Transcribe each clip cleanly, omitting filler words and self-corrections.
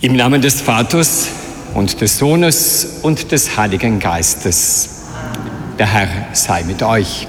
Im Namen des Vaters und des Sohnes und des Heiligen Geistes. Der Herr sei mit euch.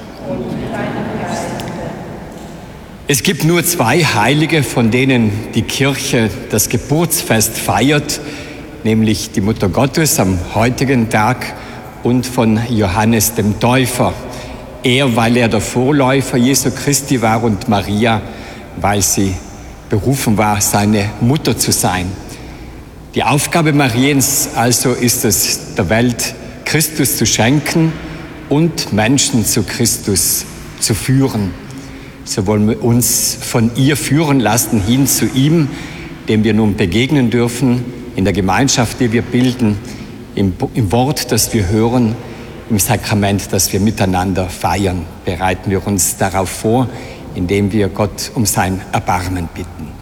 Es gibt nur zwei Heilige, von denen die Kirche das Geburtsfest feiert, nämlich die Mutter Gottes am heutigen Tag und von Johannes dem Täufer. Er, weil er der Vorläufer Jesu Christi war, und Maria, weil sie berufen war, seine Mutter zu sein. Die Aufgabe Mariens also ist es, der Welt Christus zu schenken und Menschen zu Christus zu führen. So wollen wir uns von ihr führen lassen hin zu ihm, dem wir nun begegnen dürfen, in der Gemeinschaft, die wir bilden, im Wort, das wir hören, im Sakrament, das wir miteinander feiern. Bereiten wir uns darauf vor, indem wir Gott um sein Erbarmen bitten.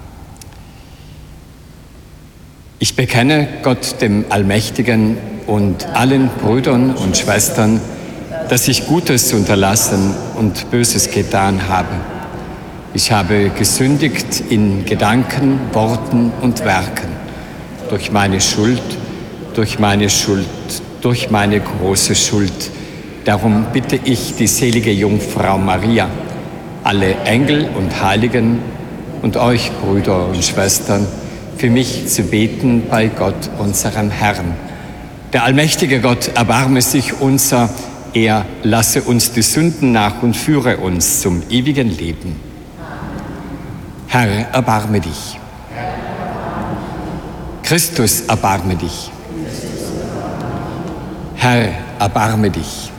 Ich bekenne Gott, dem Allmächtigen, und allen Brüdern und Schwestern, dass ich Gutes unterlassen und Böses getan habe. Ich habe gesündigt in Gedanken, Worten und Werken, durch meine Schuld, durch meine große Schuld. Darum bitte ich die selige Jungfrau Maria, alle Engel und Heiligen und euch, Brüder und Schwestern, für mich zu beten bei Gott, unserem Herrn. Der allmächtige Gott erbarme sich unser, er lasse uns die Sünden nach und führe uns zum ewigen Leben. Herr, erbarme dich. Christus, erbarme dich. Herr, erbarme dich.